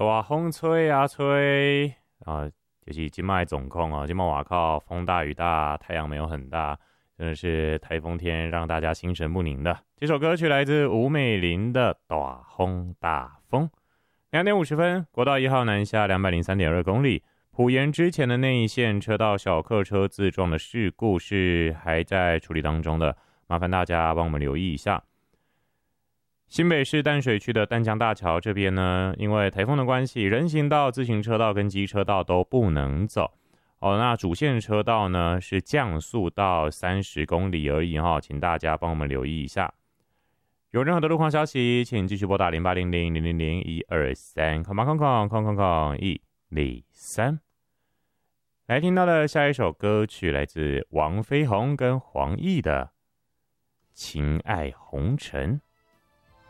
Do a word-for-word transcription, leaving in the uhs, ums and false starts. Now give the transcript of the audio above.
大风吹啊吹啊，就是今麦总控哦，今麦瓦靠风大雨大，太阳没有很大，真的是台风天，让大家心神不宁的。这首歌曲来自吴美玲的《大风大风》。两点五十分，国道一号南下两百零三点二公里，埔盐之前的那一线车道小客车自撞的事故是还在处理当中的，麻烦大家帮我们留意一下。新北市淡水区的淡江大桥这边呢，因为台风的关系，人行道、自行车道跟机车道都不能走。哦，那主线车道呢是降速到三十公里而已哈、哦，请大家帮我们留意一下。有任何的路况消息，请继续拨打零八零零零零零一二三，空八空空空空空一零三。来听到的下一首歌曲来自王飞鸿跟黄奕的《情爱红尘》。